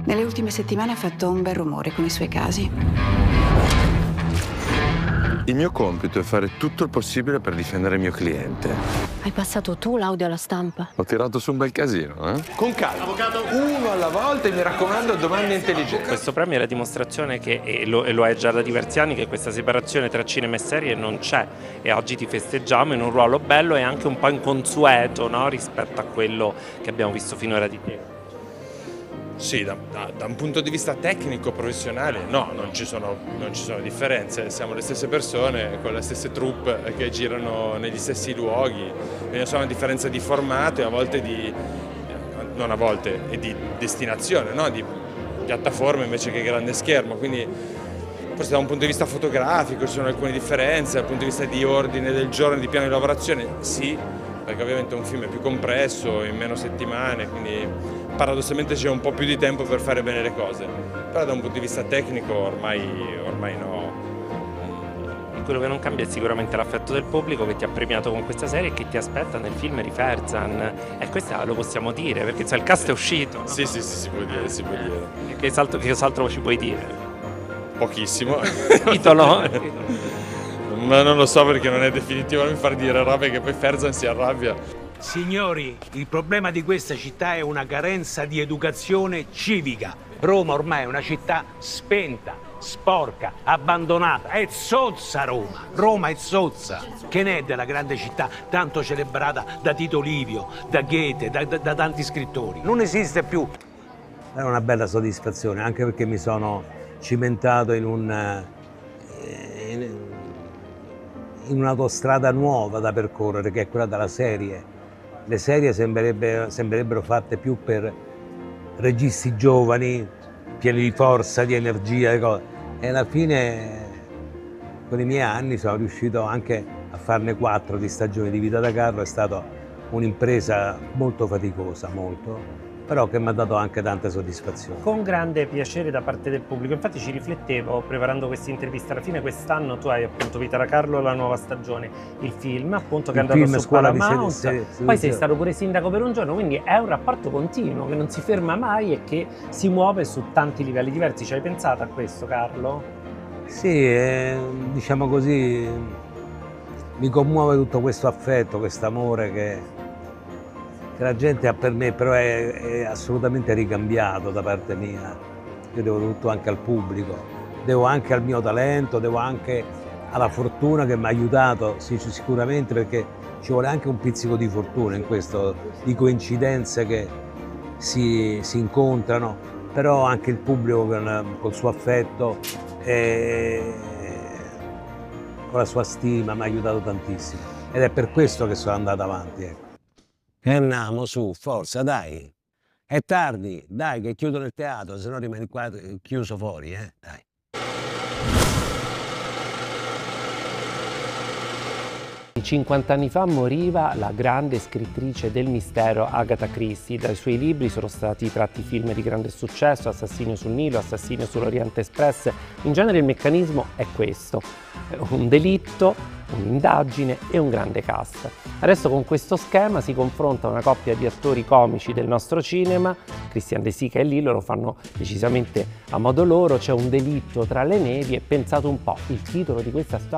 Nelle ultime settimane ha fatto un bel rumore con i suoi casi. Il mio compito è fare tutto il possibile per difendere il mio cliente. Hai passato tu l'audio alla stampa? Ho tirato su un bel casino, eh? Con calma, avvocato, uno alla volta e mi raccomando domande intelligenti. Questo premio è la dimostrazione che, e lo è già da diversi anni, che questa separazione tra cinema e serie non c'è, e oggi ti festeggiamo in un ruolo bello e anche un po' inconsueto, no? Rispetto a quello che abbiamo visto finora di te. Sì, da un punto di vista tecnico, professionale, no, non ci sono differenze, siamo le stesse persone con le stesse troupe che girano negli stessi luoghi, ne sono una differenza di formato e a volte non a volte, e di destinazione, no? Di piattaforma invece che grande schermo, quindi forse da un punto di vista fotografico ci sono alcune differenze, dal punto di vista di ordine del giorno, di piano di lavorazione, sì, perché ovviamente un film è più compresso, in meno settimane, quindi paradossalmente c'è un po' più di tempo per fare bene le cose, però da un punto di vista tecnico ormai no. Quello che non cambia è sicuramente l'affetto del pubblico che ti ha premiato con questa serie e che ti aspetta nel film Riverzan, e questo lo possiamo dire perché il cast è uscito. No? Sì, si può dire, si può dire. Che altro ci puoi dire? Pochissimo. Titolo? Ma non lo so perché non è definitivo, non mi far dire robe che poi Ferzan si arrabbia. Signori, il problema di questa città è una carenza di educazione civica. Roma ormai è una città spenta, sporca, abbandonata. È zozza Roma. Roma è zozza. Che ne è della grande città, tanto celebrata da Tito Livio, da Goethe, da tanti scrittori? Non esiste più. È una bella soddisfazione, anche perché mi sono cimentato in un'autostrada nuova da percorrere, che è quella della serie. Le serie sembrerebbero fatte più per registi giovani, pieni di forza, di energia, e alla fine con i miei anni sono riuscito anche a farne 4 di stagioni di Vita da carro. È stata un'impresa molto faticosa, però che mi ha dato anche tante soddisfazioni. Con grande piacere da parte del pubblico, infatti ci riflettevo preparando questa intervista, alla fine quest'anno tu hai appunto Vita da Carlo, la nuova stagione, il film appunto che è andato su Paramount, poi sei stato pure sindaco per un giorno, quindi è un rapporto continuo che non si ferma mai e che si muove su tanti livelli diversi. Ci hai pensato a questo, Carlo? Sì, diciamo così, mi commuove tutto questo affetto, questo amore che la gente ha per me, però è assolutamente ricambiato da parte mia. Io devo tutto anche al pubblico, devo anche al mio talento, devo anche alla fortuna che mi ha aiutato, sì, sicuramente, perché ci vuole anche un pizzico di fortuna in questo, di coincidenze che si incontrano, però anche il pubblico col suo affetto e con la sua stima mi ha aiutato tantissimo, ed è per questo che sono andato avanti, ecco. E andiamo su, forza, dai. È tardi, dai, che chiudono il teatro, se no rimani qua chiuso fuori, dai. 50 anni fa moriva la grande scrittrice del mistero Agatha Christie. Dai suoi libri sono stati tratti film di grande successo, Assassinio sul Nilo, Assassinio sull'Oriente Express. In genere il meccanismo è questo: un delitto, un'indagine e un grande cast. Adesso con questo schema si confronta una coppia di attori comici del nostro cinema, Christian De Sica e Lillo, lo fanno decisamente a modo loro. C'è un delitto tra le nevi e pensate un po', il titolo di questa storia